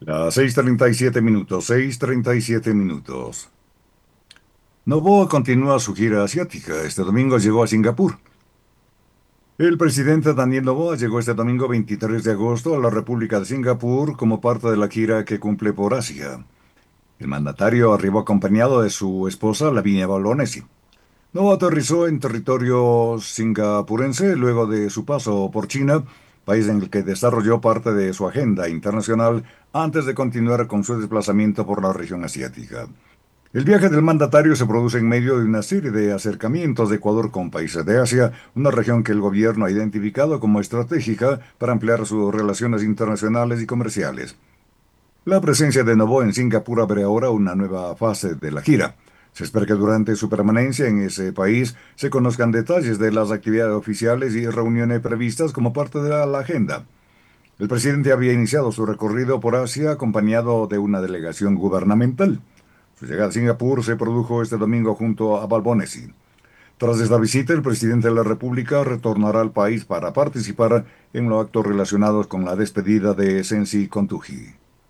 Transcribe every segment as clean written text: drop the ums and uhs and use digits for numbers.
Las 6:37 minutos, 6:37 minutos. Noboa continúa su gira asiática. Este domingo llegó a Singapur. El presidente Daniel Noboa llegó este domingo 23 de agosto a la República de Singapur como parte de la gira que cumple por Asia. El mandatario arribó acompañado de su esposa Lavinia Bolognesi. Noboa aterrizó en territorio singapurense luego de su paso por China, país en el que desarrolló parte de su agenda internacional antes de continuar con su desplazamiento por la región asiática. El viaje del mandatario se produce en medio de una serie de acercamientos de Ecuador con países de Asia, una región que el gobierno ha identificado como estratégica para ampliar sus relaciones internacionales y comerciales. La presencia de Noboa en Singapur abre ahora una nueva fase de la gira. Se espera que durante su permanencia en ese país se conozcan detalles de las actividades oficiales y reuniones previstas como parte de la agenda. El presidente había iniciado su recorrido por Asia acompañado de una delegación gubernamental. Su llegada a Singapur se produjo este domingo junto a Balbonesi. Tras esta visita, el presidente de la República retornará al país para participar en los actos relacionados con la despedida de Sensi Contuji.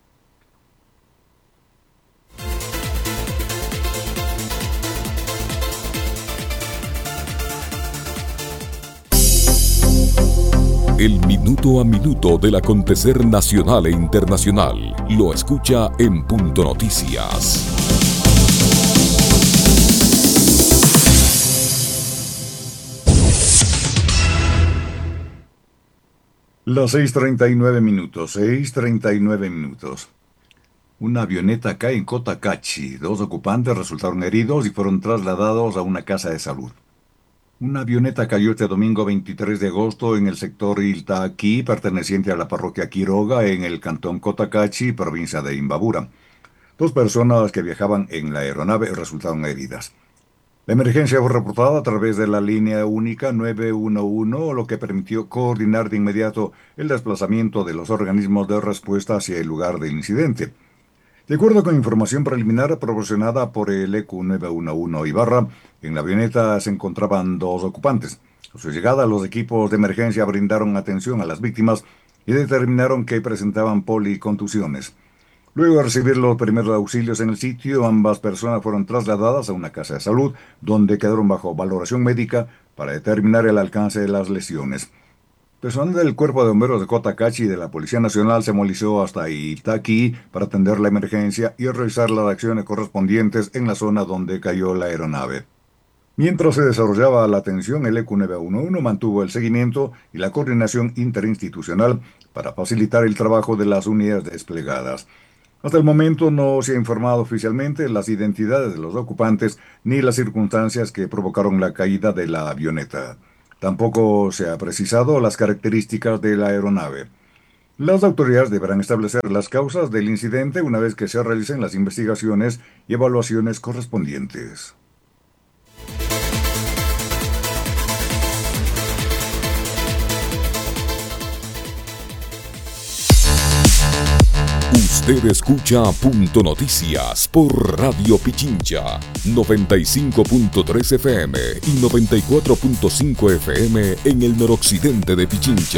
El minuto a minuto del acontecer nacional e internacional lo escucha en Punto Noticias. Las 6:39 minutos, 6:39 minutos. Una avioneta cae en Cotacachi. Dos ocupantes resultaron heridos y fueron trasladados a una casa de salud. Una avioneta cayó este domingo 23 de agosto en el sector Iltaqui, perteneciente a la parroquia Quiroga, en el cantón Cotacachi, provincia de Imbabura. Dos personas que viajaban en la aeronave resultaron heridas. La emergencia fue reportada a través de la línea única 911, lo que permitió coordinar de inmediato el desplazamiento de los organismos de respuesta hacia el lugar del incidente. De acuerdo con información preliminar proporcionada por el EQ 911 Ibarra, en la avioneta se encontraban dos ocupantes. A su llegada, los equipos de emergencia brindaron atención a las víctimas y determinaron que presentaban policontusiones. Luego de recibir los primeros auxilios en el sitio, ambas personas fueron trasladadas a una casa de salud, donde quedaron bajo valoración médica para determinar el alcance de las lesiones. Personal del Cuerpo de Bomberos de Cotacachi y de la Policía Nacional se movilizó hasta Itaqui para atender la emergencia y realizar las acciones correspondientes en la zona donde cayó la aeronave. Mientras se desarrollaba la atención, el EQ 911 mantuvo el seguimiento y la coordinación interinstitucional para facilitar el trabajo de las unidades desplegadas. Hasta el momento no se ha informado oficialmente las identidades de los ocupantes ni las circunstancias que provocaron la caída de la avioneta. Tampoco se ha precisado las características de la aeronave. Las autoridades deberán establecer las causas del incidente una vez que se realicen las investigaciones y evaluaciones correspondientes. Usted escucha Punto Noticias por Radio Pichincha, 95.3 FM y 94.5 FM en el noroccidente de Pichincha.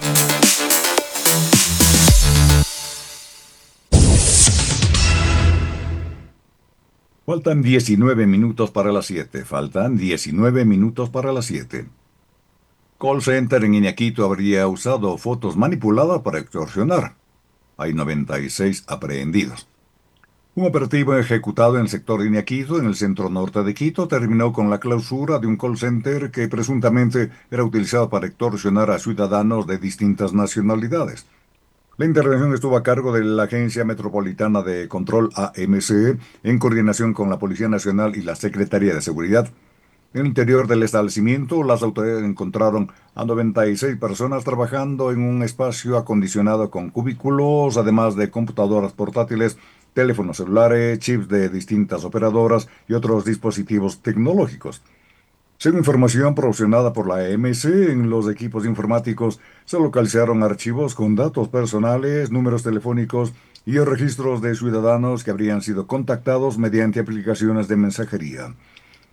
Faltan 19 minutos para las 7. Faltan 19 minutos para las 7. Call center en Iñaquito habría usado fotos manipuladas para extorsionar. Hay 96 aprehendidos. Un operativo ejecutado en el sector de Iñaquito, en el centro norte de Quito, terminó con la clausura de un call center que presuntamente era utilizado para extorsionar a ciudadanos de distintas nacionalidades. La intervención estuvo a cargo de la Agencia Metropolitana de Control AMC, en coordinación con la Policía Nacional y la Secretaría de Seguridad. En el interior del establecimiento, las autoridades encontraron a 96 personas trabajando en un espacio acondicionado con cubículos, además de computadoras portátiles, teléfonos celulares, chips de distintas operadoras y otros dispositivos tecnológicos. Según información proporcionada por la AMC, en los equipos informáticos se localizaron archivos con datos personales, números telefónicos y registros de ciudadanos que habrían sido contactados mediante aplicaciones de mensajería.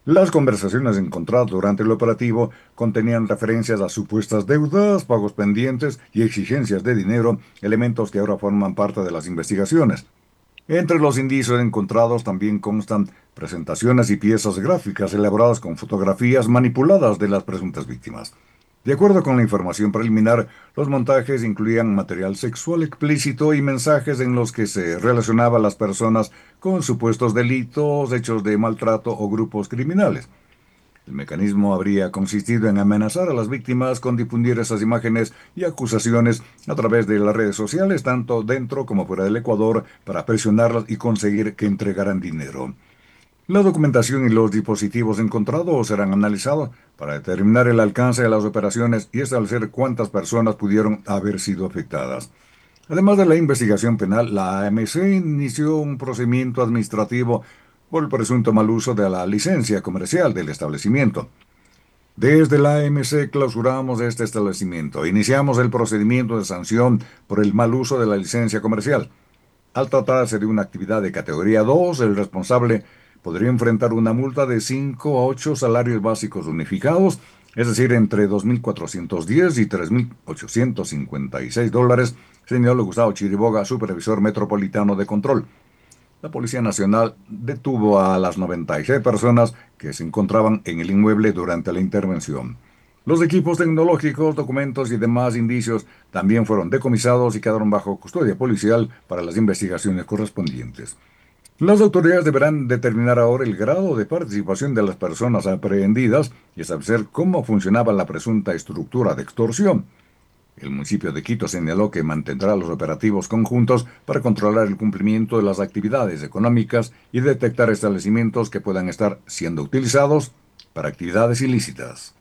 Las conversaciones encontradas durante el operativo contenían referencias a supuestas deudas, pagos pendientes y exigencias de dinero, elementos que ahora forman parte de las investigaciones. Entre los indicios encontrados también constan presentaciones y piezas gráficas elaboradas con fotografías manipuladas de las presuntas víctimas. De acuerdo con la información preliminar, los montajes incluían material sexual explícito y mensajes en los que se relacionaba a las personas con supuestos delitos, hechos de maltrato o grupos criminales. El mecanismo habría consistido en amenazar a las víctimas con difundir esas imágenes y acusaciones a través de las redes sociales, tanto dentro como fuera del Ecuador, para presionarlas y conseguir que entregaran dinero. La documentación y los dispositivos encontrados serán analizados para determinar el alcance de las operaciones y establecer cuántas personas pudieron haber sido afectadas. Además de la investigación penal, la AMC inició un procedimiento administrativo por el presunto mal uso de la licencia comercial del establecimiento. Desde la AMC clausuramos este establecimiento. Iniciamos el procedimiento de sanción por el mal uso de la licencia comercial. Al tratarse de una actividad de categoría 2, el responsable podría enfrentar una multa de 5 a 8 salarios básicos unificados, es decir, entre 2.410 y 3.856 dólares, señaló Gustavo Chiriboga, supervisor metropolitano de control. La Policía Nacional detuvo a las 96 personas que se encontraban en el inmueble durante la intervención. Los equipos tecnológicos, documentos y demás indicios también fueron decomisados y quedaron bajo custodia policial para las investigaciones correspondientes. Las autoridades deberán determinar ahora el grado de participación de las personas aprehendidas y establecer cómo funcionaba la presunta estructura de extorsión. El municipio de Quito señaló que mantendrá los operativos conjuntos para controlar el cumplimiento de las actividades económicas y detectar establecimientos que puedan estar siendo utilizados para actividades ilícitas.